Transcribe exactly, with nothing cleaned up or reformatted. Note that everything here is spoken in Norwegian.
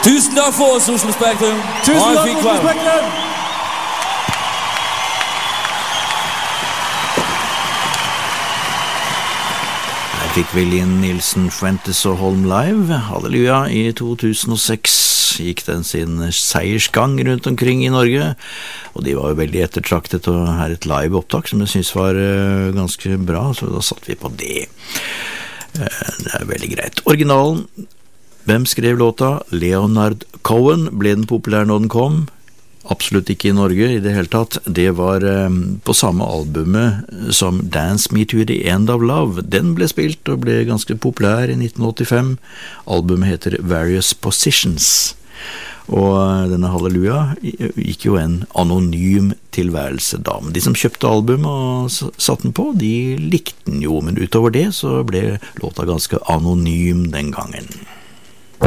Tusen takk for oss, Oslo Spektrum. Tusen takk for Oslo Spektrum. Her fikk vi Linn Nilsen, Fuentes og Holm Live. Halleluja, i to tusen og seks gikk den sin seiersgang rundt omkring i Norge, og de var jo veldig ettertraktet, og her et live opptak som jeg synes var uh, ganske bra, så da satt vi på det. Uh, det er veldig greit. Originalen, hvem skrev låta? Leonard Cohen. Ble den populær når den kom? Absolutt ikke i Norge i det hele tatt. Det var um, på samme albumet som Dance Me to the End of Love. Den ble spilt og ble ganske populær i nitten åttifem. Albumet heter Various Positions. Og denne Halleluja gikk jo en anonym tilværelse da. Men de som kjøpte albumet og satt den på, de likte den jo, men utover det så ble låta ganske anonym den gangen.